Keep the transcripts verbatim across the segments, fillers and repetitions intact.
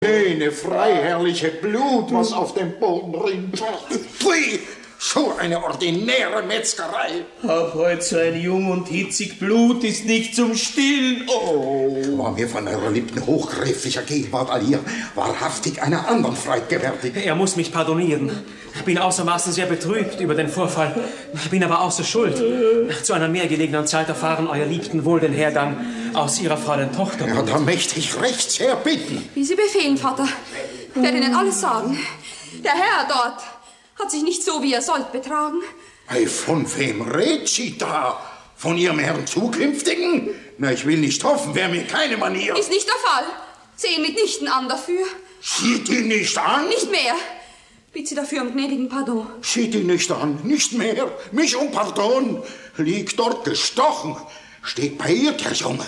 schöne, freiherrliche Blut, was auf dem Boden rinnt. Pfui! So eine ordinäre Metzgerei. Hab heute so ein jung und hitzig Blut, ist nicht zum Stillen. Oh. War mir von eurer liebten hochgräflicher Gegenwart all hier wahrhaftig einer anderen Freude gewärtig. Er muss mich pardonieren. Ich bin außermaßen sehr betrübt über den Vorfall. Ich bin aber außer Schuld. Zu einer mehr gelegenen Zeit erfahren euer Liebsten wohl den Hergang aus ihrer Fräulein Tochter. Ja, da möchte ich recht sehr bitten. Wie Sie befehlen, Vater. Ich werde Ihnen alles sagen. Der Herr dort hat sich nicht so, wie er sollte, betragen. Hey, von wem redet sie da? Von Ihrem Herrn Zukünftigen? Na, ich will nicht hoffen, wäre mir keine Manier. Ist nicht der Fall. Sehen mitnichten an dafür. Sieht ihn nicht an? Nicht mehr. Bitte Sie dafür um gnädigen Pardon. Sieht ihn nicht an, nicht mehr. Mich um Pardon. Liegt dort gestochen. Steht bei ihr, der Junge.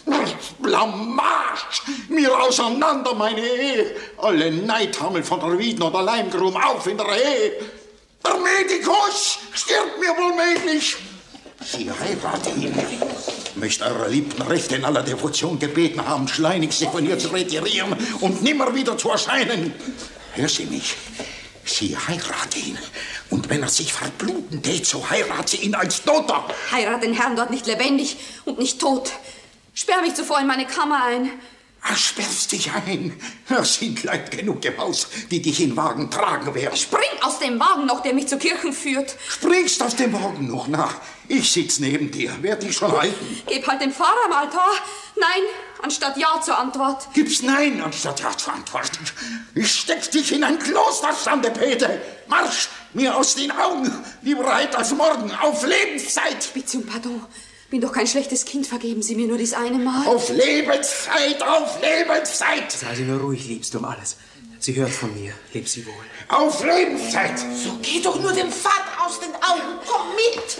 Blamage! Mir auseinander, meine Ehe. Alle Neidhammel von der Wieden oder Leimgrum auf in der Ehe. Der Medikus stirbt mir wohl möglich. Sie heiraten ihn. Möchte eure Liebten recht in aller Devotion gebeten haben, schleunigst sich von ihr zu retirieren und nimmer wieder zu erscheinen. Hör Sie mich. Sie heiratet ihn. Und wenn er sich verbluten tät, so heiratet sie ihn als Toter. Heirat den Herrn dort nicht lebendig und nicht tot. Sperr mich zuvor in meine Kammer ein. Ach, sperrst dich ein. Es sind Leute genug im Haus, die dich in Wagen tragen werden. Spring aus dem Wagen noch, der mich zur Kirche führt. Springst aus dem Wagen noch nach. Ich sitz neben dir. Werd dich schon halten. Gib halt dem Pfarrer am Altar Nein, anstatt Ja zur Antwort. Gib's Nein anstatt Ja zur Antwort. Ich steck dich in ein Kloster, Sandepete. Marsch mir aus den Augen. Lieber heute als morgen. Auf Lebenszeit. Bitte um Pardon. Bin doch kein schlechtes Kind, vergeben Sie mir nur dies eine Mal. Auf Lebenszeit, auf Lebenszeit. Sei Sie nur ruhig, Liebst, um alles. Sie hört von mir, leb sie wohl. Auf Lebenszeit. So geh doch nur dem Vater aus den Augen, komm mit.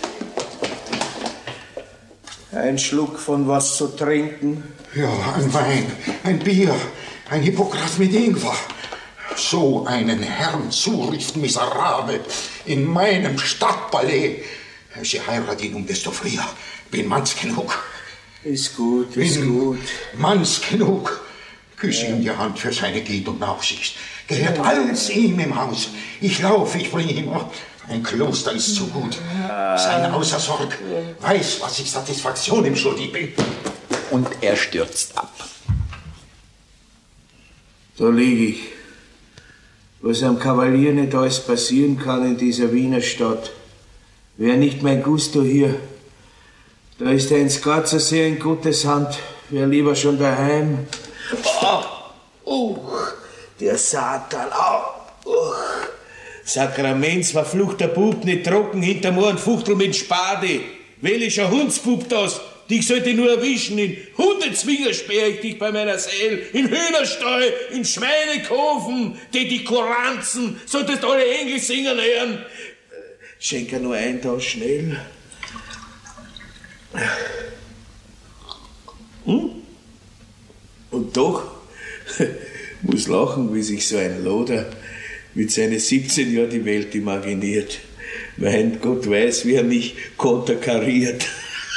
Ein Schluck von was zu trinken? Ja, ein Wein, ein Bier, ein Hippogras mit Ingwer. So einen Herrn zuricht miserabel in meinem Stadtpalais. Sie heiratet ihn um desto früher. Bin manns genug. Ist gut, ist Bin gut. Manns genug. Küsse ihm die Hand für seine Giet und Nachsicht. Gehört alles ihm im Haus. Ich laufe, ich bringe ihm ab. Ein Kloster ist zu gut. Sein Außersorg weiß, was ich Satisfaktion ihm schuldig bin. Und er stürzt ab. Da lieg ich. Was am Kavalier nicht alles passieren kann in dieser Wiener Stadt. Wär nicht mein Gusto hier. Da ist er ins Ganze sehr in Gottes Hand. Wär lieber schon daheim. Oh, oh, der Satan. Oh, oh. Sakraments verfluchter Bub, nicht trocken hinterm Ohr und Fuchtel mit Spade. Welcher Hundsbub das? Dich sollte nur erwischen. In Hundezwinger sperre ich dich bei meiner Seele. In Hühnerstall, in Schweinekofen, die die Koranzen, solltest alle Engel singen hören. Schenke nur ein, da schnell. Hm? Und doch muss lachen, wie sich so ein Loder mit seinen siebzehn Jahren die Welt imaginiert. Mein Gott weiß, wie er mich konterkariert.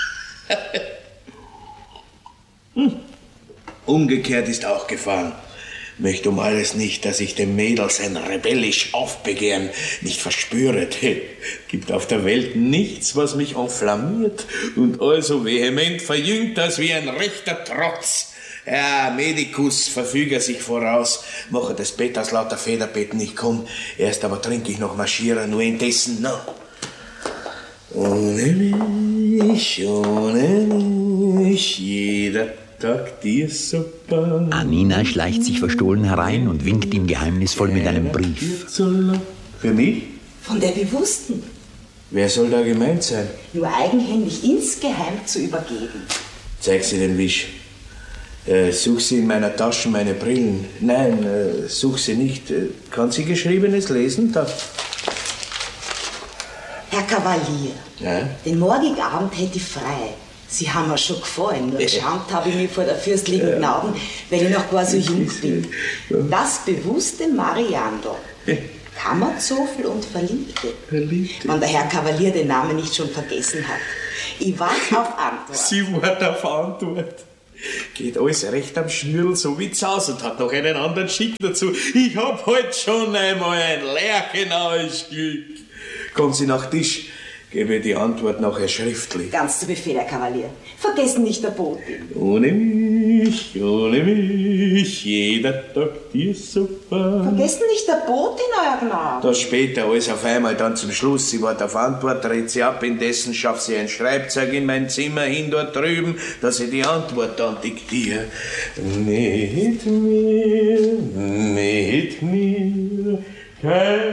hm. Umgekehrt ist auch Gefahren. Möchte um alles nicht, dass ich dem Mädel sein rebellisch Aufbegehren nicht verspüret. Gibt auf der Welt nichts, was mich enflammiert und also vehement verjüngt, als wie ein rechter Trotz. Ja, Medikus, verfüge sich voraus, mache das Bett aus lauter Federbetten, ich komm. Erst aber trinke ich noch Maschierer, nur indessen, no. Ohne mich, ohne mich, jeder Tag dir so bang. Anina schleicht sich verstohlen herein und winkt ihm geheimnisvoll mit einem Brief. Für mich? Von der Bewussten. Wer soll da gemeint sein? Nur eigenhändig insgeheim zu übergeben. Zeig sie den Wisch. Äh, such sie in meiner Tasche, meine Brillen. Nein, äh, such sie nicht. Äh, kann sie Geschriebenes lesen? Da. Herr Kavalier, Ja? den morgigen Abend hätte ich frei. Sie haben mir schon gefallen, nur geschämt habe ich mich vor der fürstlichen Gnaden, weil ich noch gar so jung bin. Das bewusste Mariandel, Kammerzoffel und Verliebte. Verliebte. Wenn der Herr Kavalier den Namen nicht schon vergessen hat. Ich warte auf Antwort. Sie wart auf Antwort. Geht alles recht am Schnürl, so wie Zaus, und hat noch einen anderen Schick dazu. Ich hab heute schon einmal ein lerchenaues Glück. Kommen Sie nach Tisch, gebe die Antwort nachher schriftlich. Ganz zu Befehl, Herr Kavalier. Vergessen nicht der Botin. Ohne mich, ohne mich, jeder Tag dir super. Vergessen nicht der Botin, euer Gnade. Das später, alles auf einmal, dann zum Schluss. Sie wartet auf Antwort, dreht sie ab, indessen schafft sie ein Schreibzeug in mein Zimmer hin, dort drüben, dass ich die Antwort dann diktiere. Mit mir, mit mir, kein